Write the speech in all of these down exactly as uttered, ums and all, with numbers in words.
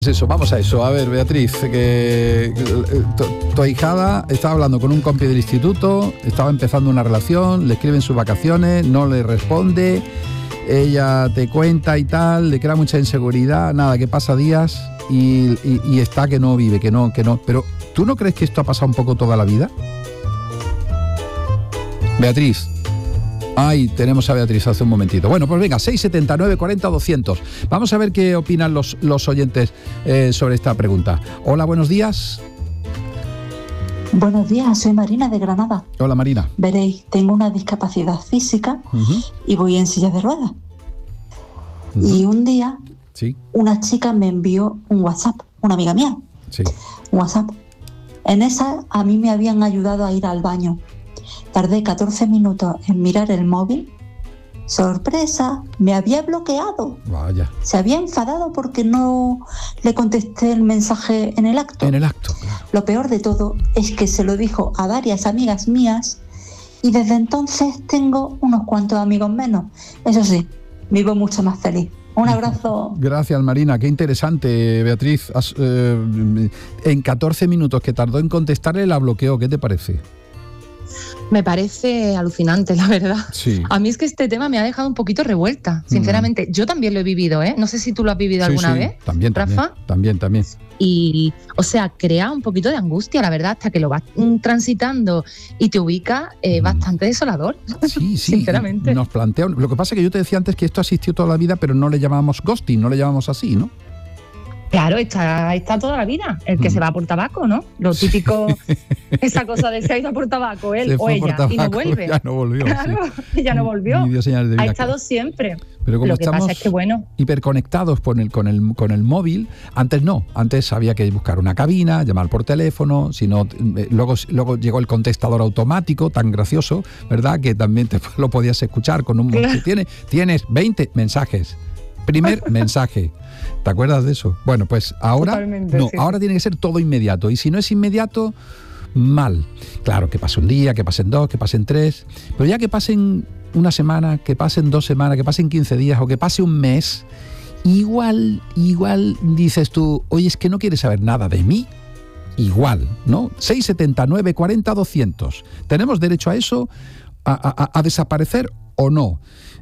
Eso, vamos a eso. A ver, Beatriz, que tu, tu ahijada estaba hablando con un compi del instituto, estaba empezando una relación, le escriben sus vacaciones, no le responde, ella te cuenta y tal, le crea mucha inseguridad, nada, que pasa días y, y, y está que no vive, que no, que no. Pero, ¿tú no crees que esto ha pasado un poco toda la vida? Beatriz. Ay, tenemos a Beatriz hace un momentito. Bueno, pues venga, seis setenta, nueve cuarenta, doscientos. Vamos a ver qué opinan los, los oyentes eh, sobre esta pregunta. Hola, buenos días. Buenos días, soy Marina de Granada. Hola, Marina. Veréis, tengo una discapacidad física uh-huh. y voy en silla de ruedas. Uh-huh. Y un día, sí. una chica me envió un WhatsApp, una amiga mía. Sí. Un WhatsApp. En esa, a mí me habían ayudado a ir al baño. Tardé catorce minutos en mirar el móvil. ¡Sorpresa! Me había bloqueado. Vaya. Se había enfadado porque no le contesté el mensaje en el acto. En el acto, claro. Lo peor de todo es que se lo dijo a varias amigas mías y desde entonces tengo unos cuantos amigos menos. Eso sí, vivo mucho más feliz. Un abrazo. Gracias, Marina. Qué interesante, Beatriz. Has, eh, en catorce minutos que tardó en contestarle, la bloqueó. ¿Qué te parece? Me parece alucinante, la verdad. Sí. A mí es que este tema me ha dejado un poquito revuelta, sinceramente. Mm. Yo también lo he vivido, ¿eh? No sé si tú lo has vivido sí, alguna sí. vez, también, Rafa. También, también. Y, o sea, crea un poquito de angustia, la verdad, hasta que lo vas transitando y te ubica eh, mm. bastante desolador. Sí, sí. Sinceramente. Nos plantea. Lo que pasa es que yo te decía antes que esto asistió toda la vida, pero no le llamamos ghosting, no le llamamos así, ¿no? Claro, está, está toda la vida. El que mm. se va por tabaco, ¿no? Lo típico, esa cosa de se ha ido por tabaco, él o ella, tabaco, y no vuelve. Ya no volvió. Claro, sí. ya no volvió. Ni dio señales de vida, ha estado claro. siempre. Pero como Lo que estamos pasa es que, bueno, hiperconectados con el, con, el, con el móvil, antes no. Antes había que buscar una cabina, llamar por teléfono, si no, eh, luego, luego llegó el contestador automático, tan gracioso, ¿verdad? Que también te, lo podías escuchar con un... Claro. Tienes, tienes veinte mensajes. Primer mensaje. ¿Te acuerdas de eso? Bueno, pues ahora Totalmente, no, sí. ahora tiene que ser todo inmediato. Y si no es inmediato, mal. Claro, que pase un día, que pasen dos, que pasen tres. Pero ya que pasen una semana, que pasen dos semanas, que pasen quince días o que pase un mes, igual, igual dices tú, oye, es que no quieres saber nada de mí. Igual, ¿no? seis setenta, nueve cuarenta, doscientos. ¿Tenemos derecho a eso? ¿A, a, a desaparecer o no?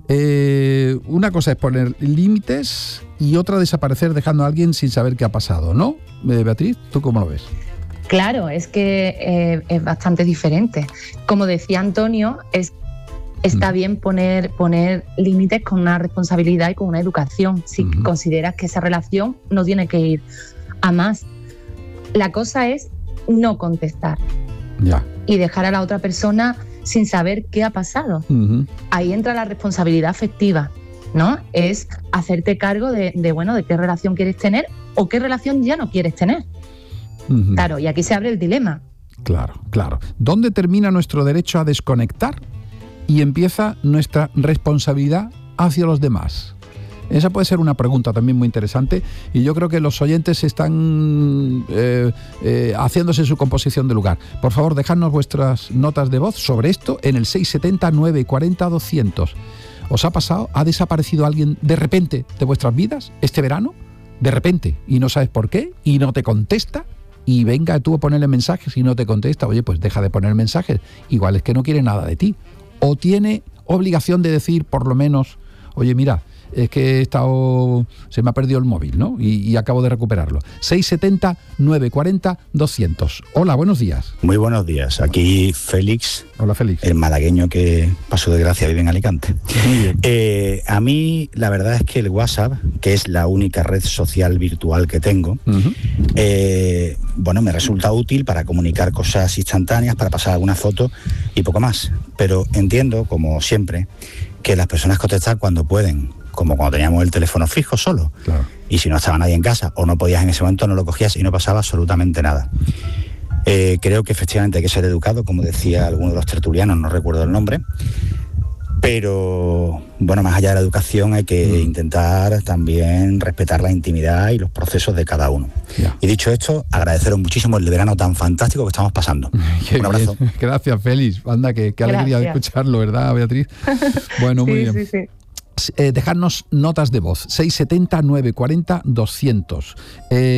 Eh, una cosa es poner límites y otra desaparecer dejando a alguien sin saber qué ha pasado, ¿no? Eh, Beatriz, ¿tú cómo lo ves? Claro, es que eh, es bastante diferente. Como decía Antonio, es, está mm. bien poner, poner límites con una responsabilidad y con una educación, si mm. consideras que esa relación no tiene que ir a más. La cosa es no contestar ya. y dejar a la otra persona sin saber qué ha pasado. Uh-huh. Ahí entra la responsabilidad afectiva, ¿no? Es hacerte cargo de, de, bueno, de qué relación quieres tener o qué relación ya no quieres tener. Uh-huh. Claro, y aquí se abre el dilema. Claro, claro. ¿Dónde termina nuestro derecho a desconectar y empieza nuestra responsabilidad hacia los demás? Esa puede ser una pregunta también muy interesante y yo creo que los oyentes están eh, eh, haciéndose su composición de lugar. Por favor, dejadnos vuestras notas de voz sobre esto en el seis setenta, nueve cuarenta, doscientos. ¿Os ha pasado? ¿Ha desaparecido alguien de repente de vuestras vidas este verano? De repente, y no sabes por qué, y no te contesta, y venga tú a ponerle mensajes y no te contesta. Oye, pues deja de poner mensajes. Igual es que no quiere nada de ti. O tiene obligación de decir, por lo menos, oye, mira, es que he estado, se me ha perdido el móvil, ¿no? Y, y acabo de recuperarlo. seis setenta, nueve cuarenta, doscientos. Hola, buenos días. Muy buenos días. Aquí Félix. Hola, Félix. El malagueño que, pasó de gracia, vive en Alicante. Muy bien. Eh, a mí, la verdad es que el WhatsApp, que es la única red social virtual que tengo, uh-huh. eh, bueno, me resulta útil para comunicar cosas instantáneas, para pasar alguna foto y poco más. Pero entiendo, como siempre, que las personas contestan cuando pueden, como cuando teníamos el teléfono fijo solo. Claro. Y si no estaba nadie en casa o no podías en ese momento, no lo cogías y no pasaba absolutamente nada. Eh, creo que efectivamente hay que ser educado, como decía alguno de los tertulianos, no recuerdo el nombre, pero bueno, más allá de la educación hay que mm. intentar también respetar la intimidad y los procesos de cada uno. Ya. Y dicho esto, agradeceros muchísimo el verano tan fantástico que estamos pasando. Qué Un abrazo. Bien. Gracias, Félix. Anda, qué, qué alegría de escucharlo, ¿verdad, Beatriz? Bueno, muy sí, bien. Sí, sí. eh, dejarnos notas de voz, seis setenta, nueve cuarenta, doscientos. Eh,